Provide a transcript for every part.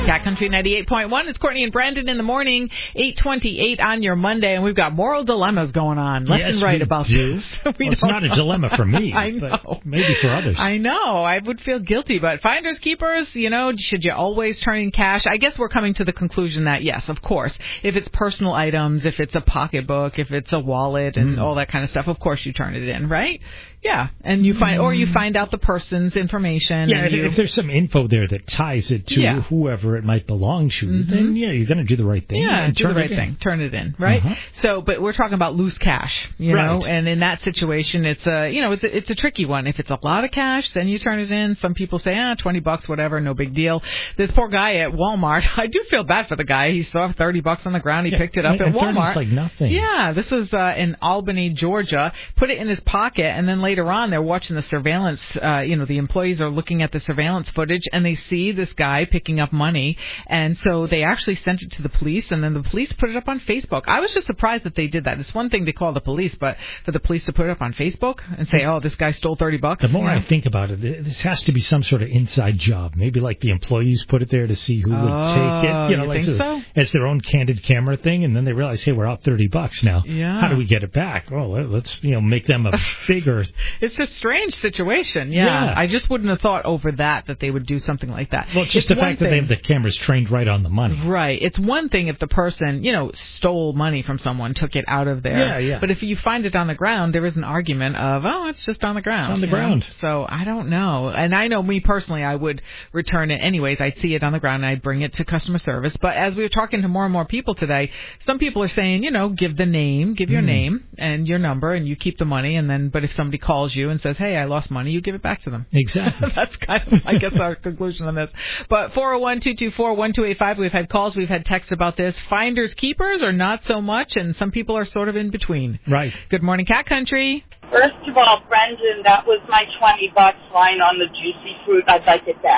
Cat Country 98.1. It's Courtney and Brandon in the morning, 8:28 on your Monday, and we've got moral dilemmas going on left and right about this. It's not a dilemma for me. I know. But maybe for others. I know. I would feel guilty, but finders keepers, should you always turn in cash? I guess we're coming to the conclusion that, yes, of course, if it's personal items, if it's a pocketbook, if it's a wallet and all that kind of stuff, of course you turn it in, right? Yeah, and you find out the person's information. Yeah, if there's some info there that ties it to whoever it might belong to, then you're going to do the right thing. Yeah, do the right thing. Turn it in, right? So, but we're talking about loose cash, know, and in that situation, it's a tricky one. If it's a lot of cash, then you turn it in. Some people say, $20, whatever, no big deal. This poor guy at Walmart, I do feel bad for the guy. He saw $30 on the ground. He picked it up at Walmart. Like nothing. Yeah, this was in Albany, Georgia. Put it in his pocket, and then later on, they're watching the surveillance. The employees are looking at the surveillance footage, and they see this guy picking up money, and so they actually sent it to the police, and then the police put it up on Facebook. I was just surprised that they did that. It's one thing to call the police, but for the police to put it up on Facebook and say, "Oh, this guy stole $30." The more I think about it, this has to be some sort of inside job. Maybe like the employees put it there to see who would take it. You think so? It's their own candid camera thing, and then they realize, hey, we're out $30 now. Yeah. How do we get it back? Oh, let's make them a bigger. It's a strange situation. Yeah. I just wouldn't have thought over that they would do something like that. Well, just the fact that they have the cameras trained right on the money. Right. It's one thing if the person, stole money from someone, took it out of there. Yeah. But if you find it on the ground, there is an argument of, it's just on the ground. It's on the ground. So I don't know. And I know me personally, I would return it anyways. I'd see it on the ground and I'd bring it to customer service. But as we were talking to more and more people today, some people are saying, give your name and your number and you keep the money. But if somebody calls you and says, hey, I lost money, you give it back to them. Exactly. That's kind of, I guess, our conclusion on this. But 401-224-1285, we've had calls, we've had texts about this. Finders keepers or not so much, and some people are sort of in between. Right. Good morning, Cat Country. First of all, Brendan, that was my $20 line on the juicy fruit. I'd like it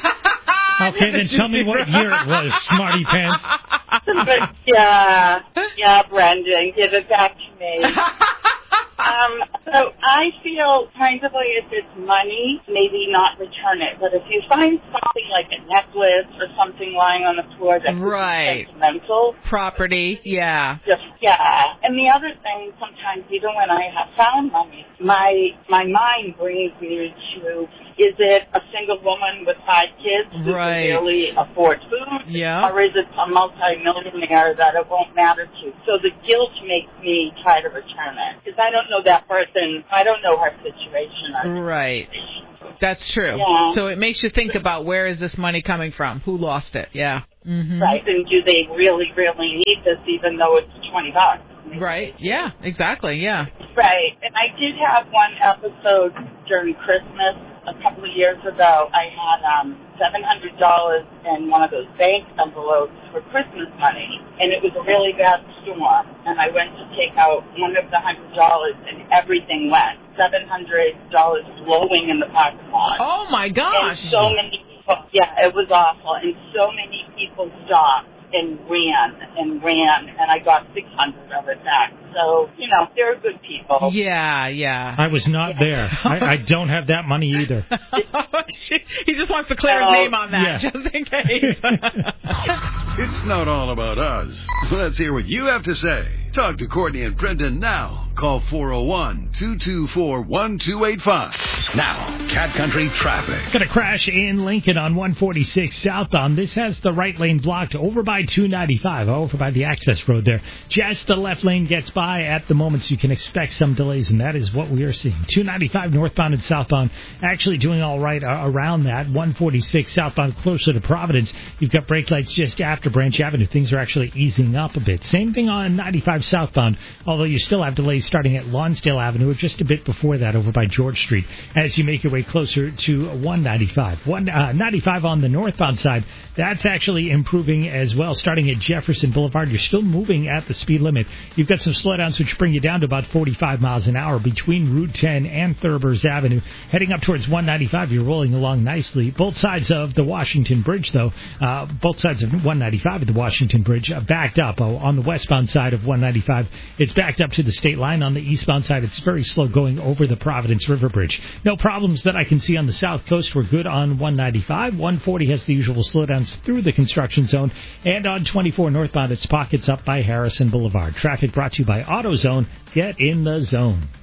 back. Okay, then tell me what year it was, Smarty Pants. But yeah, Brendan, give it back to me. So I feel kind of like if it's money, maybe not return it. But if you find something like a necklace or something lying on the floor that's sentimental. Property, yeah. And the other thing, sometimes even when I have found money, my mind brings me to, is it a single woman with 5 kids who can barely afford food? Yeah. Or is it a multi-millionaire that it won't matter to? So the guilt makes me try to return it. Because I don't know that person. I don't know her situation. Right. That's true. Yeah. So it makes you think about where is this money coming from? Who lost it? Yeah. Mm-hmm. Right. And do they really, really need this even though it's $20? Right. Yeah, exactly. Yeah. Right. And I did have one episode during Christmas a couple of years ago. I had $700 in one of those bank envelopes for Christmas money, and it was a really bad storm. And I went to take out one of the $100, and everything went. $700 blowing in the parking lot. Oh my gosh! And so many people. Yeah, it was awful, and so many people stopped and ran, and I got 600 of it back. So, they're good people. Yeah. I was not there. I don't have that money either. He just wants to clear his name on that, just in case. It's not all about us. Let's hear what you have to say. Talk to Courtney and Brendan now. Call 401-224-1285. Now, Cat Country traffic. Got a crash in Lincoln on 146 southbound. This has the right lane blocked over by 295, over by the access road there. Just the left lane gets by at the moment, so you can expect some delays, and that is what we are seeing. 295 northbound and southbound actually doing all right around that. 146 southbound closer to Providence. You've got brake lights just after Branch Avenue. Things are actually easing up a bit. Same thing on 95 southbound, although you still have delays starting at Lonsdale Avenue or just a bit before that over by George Street as you make your way closer to 195. 95 on the northbound side, that's actually improving as well. Starting at Jefferson Boulevard, you're still moving at the speed limit. You've got some slowdowns which bring you down to about 45 miles an hour between Route 10 and Thurber's Avenue. Heading up towards 195, you're rolling along nicely. Both sides of the Washington Bridge, though, both sides of 195 at the Washington Bridge backed up. On the westbound side of 195, it's backed up to the state line 10 on the eastbound side. It's very slow going over the Providence River Bridge. No problems that I can see on the south coast. We're good on 195. 140 has the usual slowdowns through the construction zone. And on 24 northbound, it's pockets up by Harrison Boulevard. Traffic brought to you by AutoZone. Get in the zone.